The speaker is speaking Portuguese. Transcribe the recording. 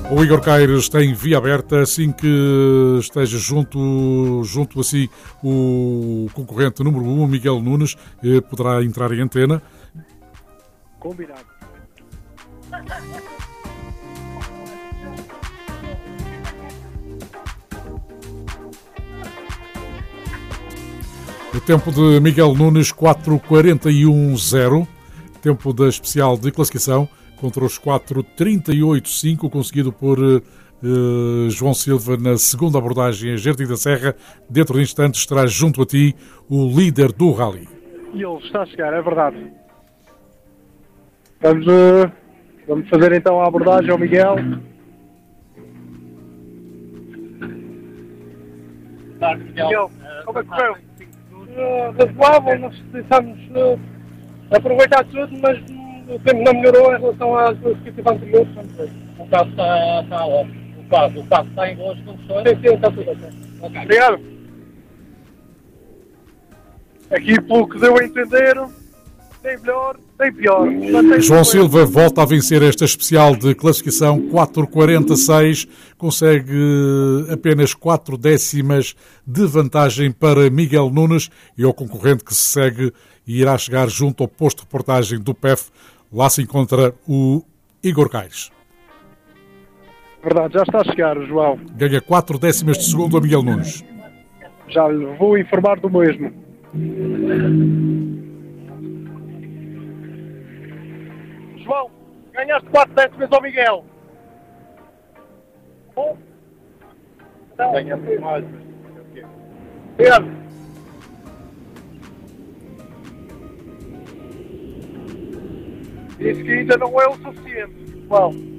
O Igor Caires tem via aberta. Assim que esteja junto a si o concorrente número 1, Miguel Nunes, poderá entrar em antena. Combinado. O tempo de Miguel Nunes, 4:41.0. Tempo da especial de classificação, contra os 4:38.5, conseguido por João Silva na segunda abordagem a Jardim da Serra. Dentro de instantes estará junto a ti o líder do rally. E ele está a chegar, é verdade. Vamos fazer então a abordagem ao Miguel. Miguel, como é que foi? Razoável, nós precisamos aproveitar tudo, mas o tempo não melhorou em relação às duas equipes anteriores. O carro está ótimo. O carro está em boas condições. Sim, está tudo ok. Okay. Obrigado. Aqui, pelo que deu a entender, nem melhor, nem pior. João Silva volta a vencer esta especial de classificação, 4:46, consegue apenas 4 décimas de vantagem para Miguel Nunes e é o concorrente que se segue e irá chegar junto ao posto de reportagem do PEF. Lá se encontra o Igor Caires. Verdade, já está a chegar, João. Ganha 4 décimas de segundo a Miguel Nunes. Já lhe vou informar do mesmo. João, ganhaste 4 décimas ao Miguel. Bom? Ganhamos mais. Pedro. Diz que ainda não é o suficiente. João.